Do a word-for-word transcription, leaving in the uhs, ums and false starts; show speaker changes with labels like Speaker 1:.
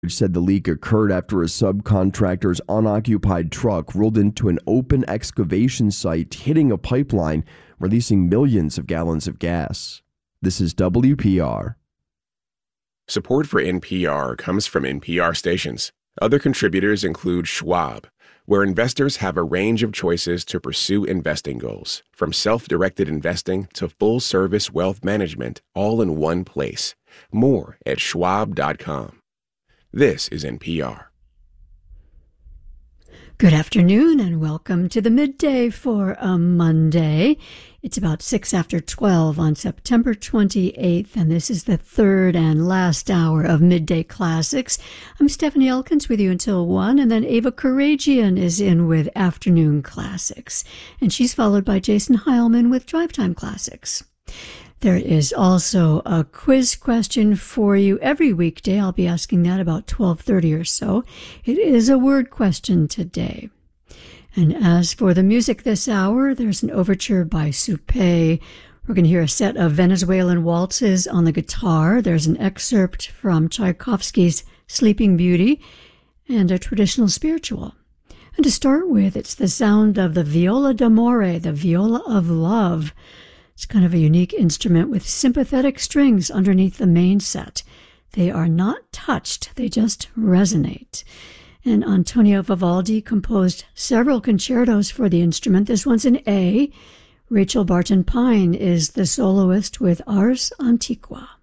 Speaker 1: which said the leak occurred after a subcontractor's unoccupied truck rolled into an open excavation site, hitting a pipeline, releasing millions of gallons of gas. This is W P R.
Speaker 2: Support for N P R comes from N P R stations. Other contributors include Schwab, where investors have a range of choices to pursue investing goals, from self-directed investing to full-service wealth management, all in one place. More at schwab dot com. This is N P R.
Speaker 3: Good afternoon and welcome to the midday for a Monday. It's about six after twelve on September twenty-eighth, and this is the third and last hour of Midday Classics. I'm Stephanie Elkins with you until one, and then Ava Karagian is in with Afternoon Classics, and she's followed by Jason Heilman with Drive Time Classics. There is also a quiz question for you every weekday. I'll be asking that about twelve thirty or so. It is a word question today. And as for the music this hour, there's an overture by Supé. We're going to hear a set of Venezuelan waltzes on the guitar. There's an excerpt from Tchaikovsky's Sleeping Beauty and a traditional spiritual. And to start with, it's the sound of the viola d'amore, the viola of love. It's kind of a unique instrument with sympathetic strings underneath the main set. They are not touched, they just resonate. And Antonio Vivaldi composed several concertos for the instrument. This one's in A. Rachel Barton Pine is the soloist with Ars Antiqua.